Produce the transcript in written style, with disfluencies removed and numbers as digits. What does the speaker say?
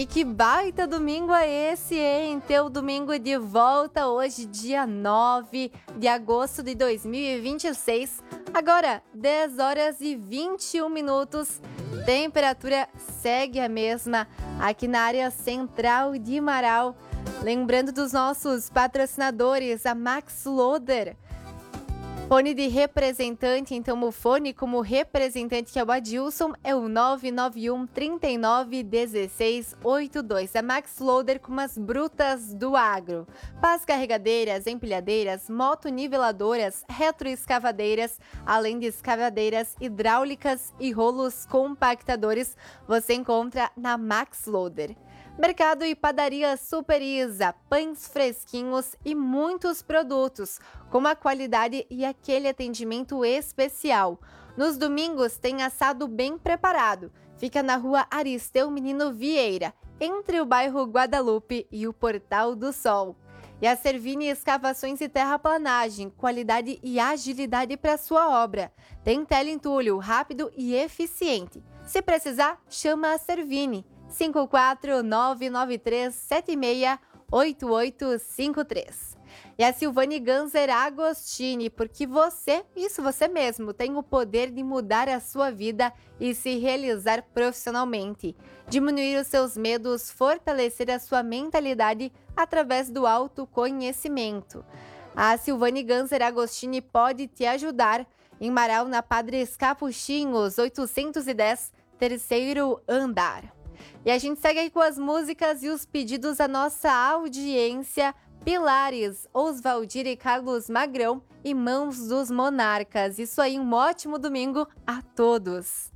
E que baita domingo é esse, hein? Teu domingo de volta hoje, dia 9 de agosto de 2026. Agora, 10 horas e 21 minutos. Temperatura segue a mesma aqui na área central de Marau. Lembrando dos nossos patrocinadores, a Max Loader. Fone de representante, então o fone como representante que é o Adilson é o 991 39 16 82. A Max Loader com umas brutas do agro. Pás carregadeiras, empilhadeiras, motoniveladoras, retroescavadeiras, além de escavadeiras hidráulicas e rolos compactadores, você encontra na Max Loader. Mercado e padaria Super Isa, pães fresquinhos e muitos produtos, com a qualidade e aquele atendimento especial. Nos domingos tem assado bem preparado. Fica na rua Aristeu Menino Vieira, entre o bairro Guadalupe e o Portal do Sol. E a Servini Escavações e Terraplanagem, qualidade e agilidade para sua obra. Tem teleentulho rápido e eficiente. Se precisar, chama a Servini. 54993768853. E a Silvane Ganzer Agostini, porque você mesmo, tem o poder de mudar a sua vida e se realizar profissionalmente. Diminuir os seus medos, fortalecer a sua mentalidade através do autoconhecimento. A Silvane Ganzer Agostini pode te ajudar em Marau, na Padres Capuchinhos, 810, terceiro andar. E a gente segue aí com as músicas e os pedidos da nossa audiência. Pilares, Oswaldir e Carlos Magrão e Mãos dos Monarcas. Isso aí, um ótimo domingo a todos!